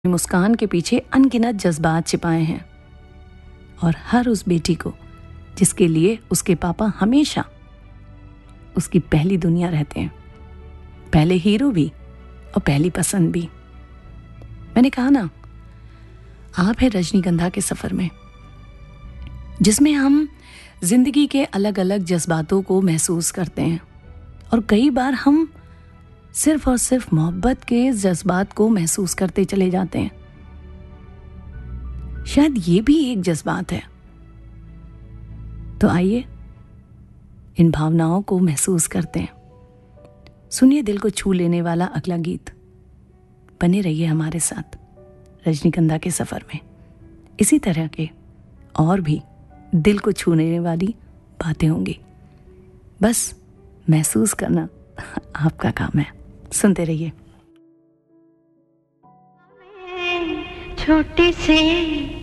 मुस्कान के पीछे अनगिनत जज्बात छिपाए हैं और हर उस बेटी को जिसके लिए उसके पापा हमेशा उसकी पहली दुनिया रहते हैं, पहले हीरो भी और पहली पसंद भी। मैंने कहा ना, आप है रजनीगंधा के सफर में, जिसमें हम जिंदगी के अलग अलग जज्बातों को महसूस करते हैं और कई बार हम सिर्फ और सिर्फ मोहब्बत के जज्बात को महसूस करते चले जाते हैं। शायद ये भी एक जज्बात है। तो आइए इन भावनाओं को महसूस करते हैं। सुनिए दिल को छू लेने वाला अगला गीत। बने रहिए हमारे साथ रजनीगंधा के सफर में। इसी तरह के और भी दिल को छूने वाली बातें होंगी, बस महसूस करना आपका काम है। सुनते रहिए। छोटी सी